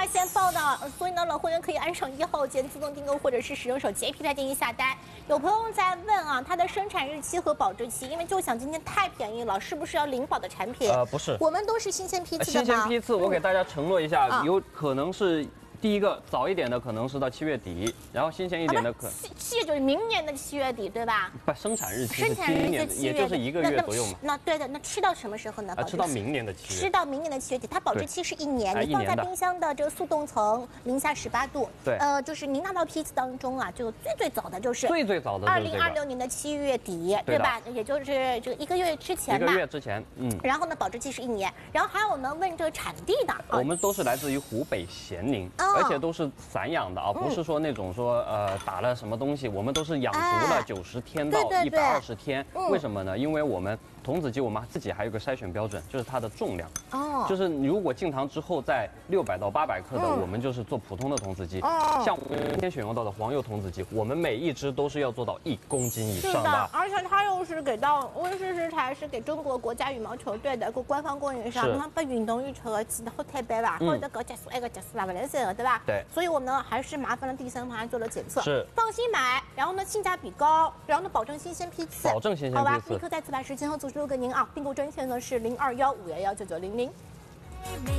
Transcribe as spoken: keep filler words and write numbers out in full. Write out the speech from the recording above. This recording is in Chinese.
外线报道，所以呢，老会员可以按上一号键自动订购，或者是使用手机 A P P 进行下单。有朋友在问啊，它的生产日期和保质期，因为就想今天太便宜了，是不是要零保的产品？ 呃，不是， 我们都是新鲜批次的新鲜批次，我给大家承诺一下， 嗯、 有可能是。第一个早一点的可能是到七月底，然后新鲜一点的可七七月就是明年的七月底，对吧？ 不，生产日期是生产日今年的，也就是一个月左右嘛。 那对的，那吃到什么时候呢？ 啊，吃到明年的七月。 吃到明年的七月底，它保质期是一年，你放在冰箱的这个速冻层，零下十八度。 对。 呃，就是您拿到批次当中啊，这个最最早的就是最最早的二零二六年的七月底，对吧？也就是这个一个月之前吧。 一个月之前，嗯。 然后呢，保质期是一年。然后还有呢，问这个产地的， 我们都是来自于湖北咸宁，而且都是。散养的啊，不是说那种说呃打了什么东西，我们都是养足了九十天到一百二十天。为什么呢？因为我们童子鸡我们自己还有个筛选标准，就是它的重量。哦。就是你如果进塘之后在六百到八百克的，我们就是做普通的童子鸡。哦。像我们今天选用到的黄油童子鸡，我们每一只都是要做到一公斤以上的。 是的，而且它又是给到温氏食材是给中国国家羽毛球队的个官方供应商，它把运动羽球的记得好特别吧，或者个结束那个结束啦，不能生的，对吧？ 对。 所以我们呢还是麻烦了第三方做了检测， 是放心买，然后呢性价比高，然后呢保证新鲜批次， 保证新鲜批次， 好吧，立刻再次把时间和组织留给您啊，订购专线呢是零二幺五幺幺九九零零。